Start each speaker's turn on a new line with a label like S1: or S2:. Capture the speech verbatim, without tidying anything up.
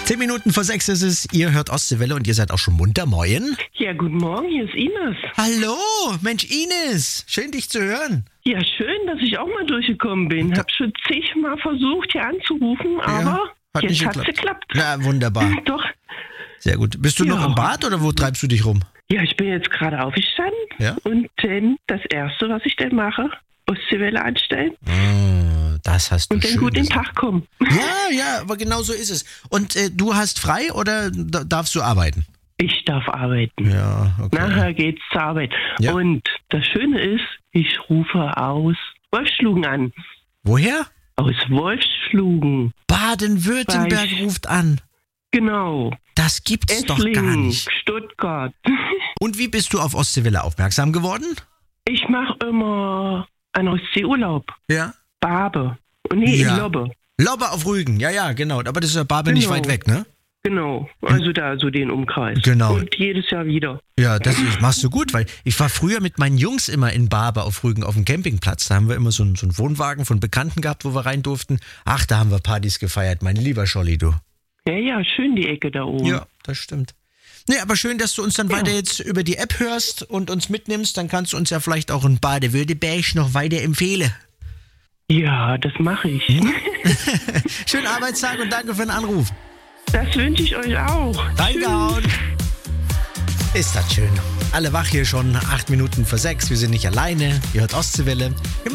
S1: Zehn Minuten vor sechs ist es, ihr hört Ostseewelle und ihr seid auch schon munter. Moin.
S2: Ja, guten Morgen, hier ist Ines.
S1: Hallo, Mensch Ines, schön dich zu hören.
S2: Ja, schön, dass ich auch mal durchgekommen bin. Hab schon zigmal versucht, hier anzurufen, aber
S1: hat
S2: jetzt
S1: nicht
S2: hat's
S1: geklappt.
S2: geklappt.
S1: Ja, wunderbar.
S2: Doch.
S1: Sehr gut. Bist du
S2: Ja.
S1: noch im Bad oder wo treibst du dich rum?
S2: Ja, ich bin jetzt gerade aufgestanden
S1: Ja?
S2: und dann das Erste, was ich dann mache, Ostseewelle anstellen
S1: Oh, das hast du
S2: und dann
S1: schön
S2: gut in den
S1: gesagt.
S2: Tag kommen.
S1: Ja, ja, aber genau so ist es. Und äh, du hast frei oder d- darfst du arbeiten?
S2: Ich darf arbeiten.
S1: Ja, okay.
S2: Nachher geht's zur Arbeit.
S1: Ja.
S2: Und das Schöne ist, ich rufe aus Wolfsschlugen an.
S1: Woher?
S2: Aus Wolfsschlugen.
S1: Baden-Württemberg
S2: Gleich.
S1: ruft an.
S2: Genau.
S1: Das gibt's doch gar
S2: Esslingen,
S1: nicht.
S2: Stuttgart.
S1: Und wie bist du auf Ostseewelle aufmerksam geworden?
S2: Ich mache immer einen Ostseeurlaub.
S1: Ja.
S2: Barbe. Nee,
S1: Ja.
S2: in Lobbe.
S1: Lobbe auf Rügen, ja, ja, genau. Aber das ist ja Barbe nicht
S2: Genau.
S1: weit weg, ne?
S2: Genau. Also da so den Umkreis.
S1: Genau.
S2: Und jedes Jahr wieder.
S1: Ja, das ist, machst du gut, weil ich war früher mit meinen Jungs immer in Barbe auf Rügen auf dem Campingplatz. Da haben wir immer so einen, so einen Wohnwagen von Bekannten gehabt, wo wir rein durften. Ach, da haben wir Partys gefeiert, mein lieber Scholli, du.
S2: Ja, ja, schön die Ecke da oben.
S1: Ja, das stimmt. Nee, aber schön, dass du uns dann
S2: Ja.
S1: weiter jetzt über die App hörst und uns mitnimmst. Dann kannst du uns ja vielleicht auch in Baden-Württemberg noch weiter empfehlen.
S2: Ja, das mache ich.
S1: Schönen Arbeitstag und danke für den Anruf.
S2: Das wünsche ich euch auch.
S1: Danke, Hauen. Ist das schön. Alle wach hier schon, acht Minuten vor sechs. Wir sind nicht alleine. Ihr hört Ostseewelle. Wir